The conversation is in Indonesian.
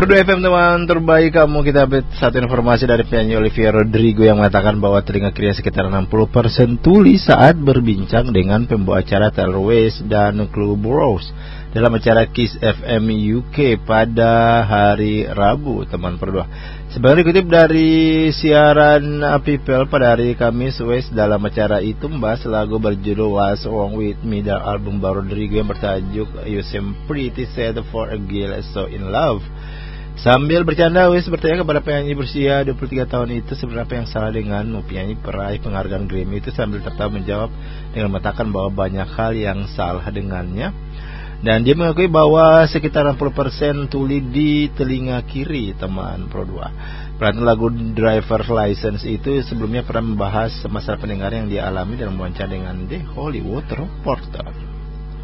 Perdu FM teman terbaik kamu, kita update satu informasi dari penyanyi Olivia Rodrigo yang mengatakan bahwa telinga kirinya sekitar 60% tuli saat berbincang dengan pembawa acara Taylor Swift dan Chloe Burrows dalam acara Kiss FM UK pada hari Rabu, teman Perdu. Sebagai dikutip dari siaran People pada hari Kamis, West dalam acara itu membahas lagu berjudul What's Wrong With Me dari album baru Rodrigo yang bertajuk You Seem Pretty Sad for a Girl So In Love. Sambil bercanda, West bertanya kepada penyanyi berusia 23 tahun itu sebenarnya apa yang salah dengan penyanyi peraih penghargaan Grammy itu, sambil tertawa menjawab dengan mengatakan bahwa banyak hal yang salah dengannya. Dan dia mengakui bahwa sekitar 60% tuli di telinga kiri, teman Pro 2. Perhatian lagu Driver's License itu sebelumnya pernah membahas masalah pendengar yang dia alami dalam wawancara dengan The Hollywood Reporter.